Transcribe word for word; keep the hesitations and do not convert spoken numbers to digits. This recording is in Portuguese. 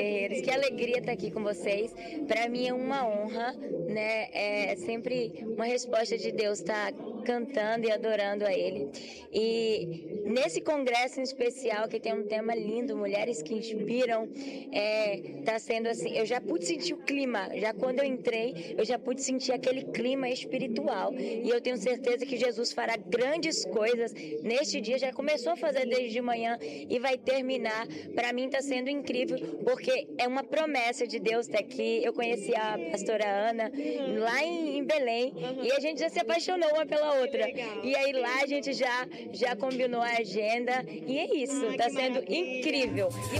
guerreiros, que alegria estar aqui com vocês. Para mim é uma honra, né? É sempre uma resposta de Deus estar cantando e adorando a Ele. E nesse congresso em especial, que tem um tema lindo, Mulheres que Inspiram, é, tá sendo assim, eu já pude sentir o clima, já quando eu entrei, eu já pude sentir aquele clima espiritual. E eu tenho certeza que Jesus fará grandes coisas neste dia, já começou a fazer desde de manhã e vai terminar. Para mim está sendo incrível, porque é uma promessa de Deus estar aqui. Eu conheci a pastora Ana uhum. lá em, em Belém uhum. e a gente já se apaixonou uma pela outra. E aí lá a gente já, já combinou a agenda e é isso, está sendo incrível.